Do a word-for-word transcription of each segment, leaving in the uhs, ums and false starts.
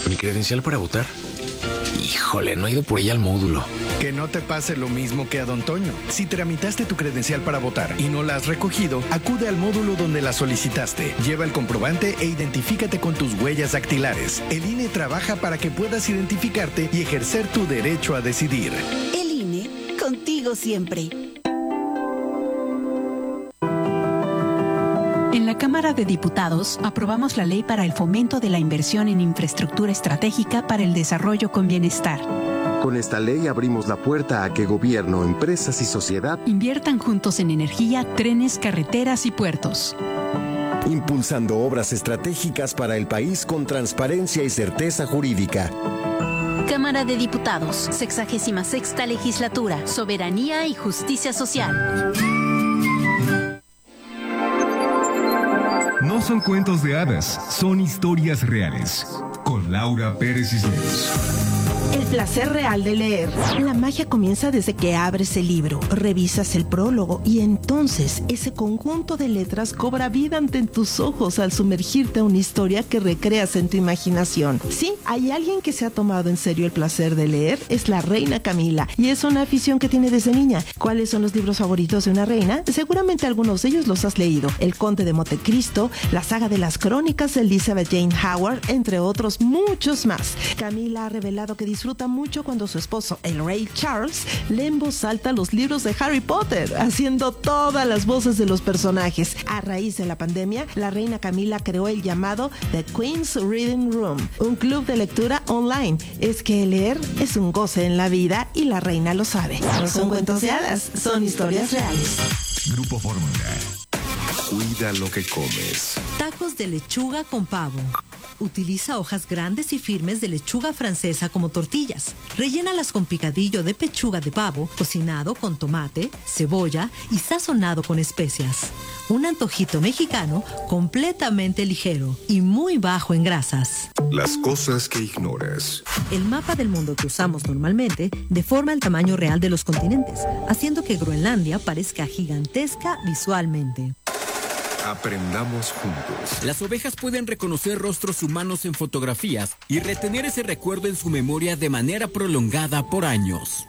¿Mi credencial para votar? Híjole, no he ido por ella al módulo. Que no te pase lo mismo que a Don Toño. Si tramitaste tu credencial para votar y no la has recogido, acude al módulo donde la solicitaste. Lleva el comprobante e identifícate con tus huellas dactilares. El I N E trabaja para que puedas identificarte y ejercer tu derecho a decidir. El I N E, contigo siempre. En la Cámara de Diputados aprobamos la ley para el fomento de la inversión en infraestructura estratégica para el desarrollo con bienestar. Con esta ley abrimos la puerta a que gobierno, empresas y sociedad inviertan juntos en energía, trenes, carreteras y puertos. Impulsando obras estratégicas para el país con transparencia y certeza jurídica. Cámara de Diputados, sexagésima sexta legislatura, soberanía y justicia social. No son cuentos de hadas, son historias reales. Con Laura Pérez Cisneros. El placer real de leer. La magia comienza desde que abres el libro, revisas el prólogo y entonces ese conjunto de letras cobra vida ante tus ojos al sumergirte a una historia que recreas en tu imaginación. Sí, hay alguien que se ha tomado en serio el placer de leer, es la reina Camila, y es una afición que tiene desde niña. ¿Cuáles son los libros favoritos de una reina? Seguramente algunos de ellos los has leído. El Conde de Montecristo, la saga de las crónicas de Elizabeth Jane Howard, entre otros muchos más. Camila ha revelado que disfruta mucho cuando su esposo, el rey Charles, lee en voz alta los libros de Harry Potter, haciendo todas las voces de los personajes. A raíz de la pandemia, la reina Camila creó el llamado The Queen's Reading Room, un club de lectura online. Es que leer es un goce en la vida y la reina lo sabe. No son cuentos de hadas, son historias reales. Grupo Fórmula. Cuida lo que comes. Tacos de lechuga con pavo. Utiliza hojas grandes y firmes de lechuga francesa como tortillas. Rellénalas con picadillo de pechuga de pavo, cocinado con tomate, cebolla y sazonado con especias. Un antojito mexicano completamente ligero y muy bajo en grasas. Las cosas que ignoras. El mapa del mundo que usamos normalmente deforma el tamaño real de los continentes, haciendo que Groenlandia parezca gigantesca visualmente. Aprendamos juntos. Las ovejas pueden reconocer rostros humanos en fotografías y retener ese recuerdo en su memoria de manera prolongada por años.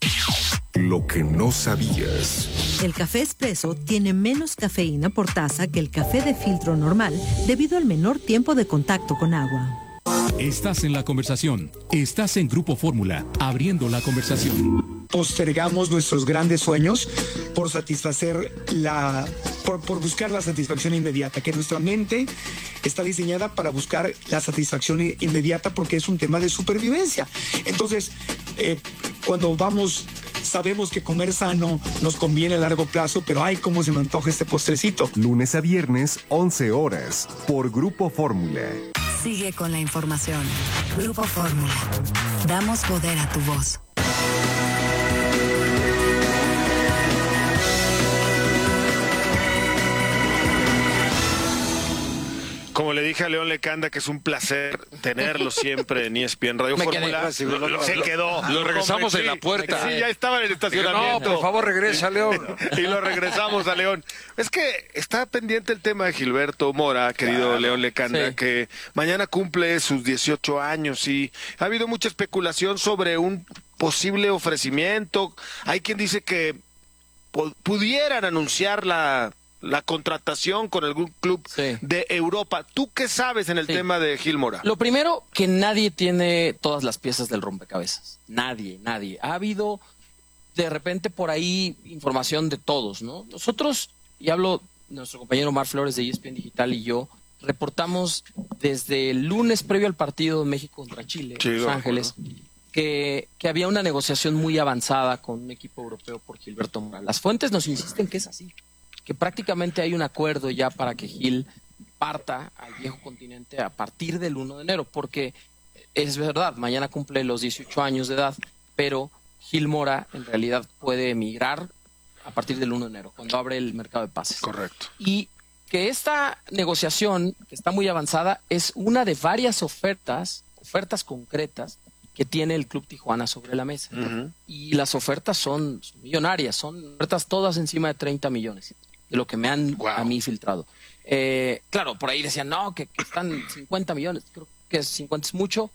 Lo que no sabías. El café expreso tiene menos cafeína por taza que el café de filtro normal debido al menor tiempo de contacto con agua. Estás en la conversación. Estás en Grupo Fórmula, abriendo la conversación. Postergamos nuestros grandes sueños por satisfacer la... Por, por buscar la satisfacción inmediata, que nuestra mente está diseñada para buscar la satisfacción inmediata porque es un tema de supervivencia. Entonces, eh, cuando vamos, sabemos que comer sano nos conviene a largo plazo, pero ay, cómo se me antoja este postrecito. Lunes a viernes, once horas, por Grupo Fórmula. Sigue con la información. Grupo Fórmula. Damos poder a tu voz. Como le dije a León Lecanda, que es un placer tenerlo siempre en E S P N Radio Fórmula. Se quedó. Lo regresamos en la puerta. Sí, ya estaba en el estacionamiento. No, por favor, regresa, León. Y lo regresamos a León. Es que está pendiente el tema de Gilberto Mora, querido claro, León Lecanda, sí. que mañana cumple sus dieciocho años y ha habido mucha especulación sobre un posible ofrecimiento. Hay quien dice que pudieran anunciar la... la contratación con algún club sí. de Europa. ¿Tú qué sabes en el sí. tema de Gil Mora? Lo primero, que nadie tiene todas las piezas del rompecabezas. Nadie, nadie. Ha habido de repente por ahí información de todos, ¿no? Nosotros, y hablo nuestro compañero Omar Flores de E S P N Digital y yo, reportamos desde el lunes previo al partido de México contra Chile, en Los Ángeles, que, que había una negociación muy avanzada con un equipo europeo por Gilberto Mora. Las fuentes nos insisten que es así, que prácticamente hay un acuerdo ya para que Gil parta al viejo continente a partir del uno de enero, porque es verdad, mañana cumple los dieciocho años de edad, pero Gil Mora en realidad puede emigrar a partir del uno de enero, cuando abre el mercado de pases. Correcto. Y que esta negociación, que está muy avanzada, es una de varias ofertas, ofertas concretas, que tiene el Club Tijuana sobre la mesa. Uh-huh. Y las ofertas son, son millonarias, son ofertas todas encima de treinta millones. De lo que me han wow. a mí filtrado. Eh, claro, por ahí decían, no, que, que están cincuenta millones. Creo que cincuenta es mucho.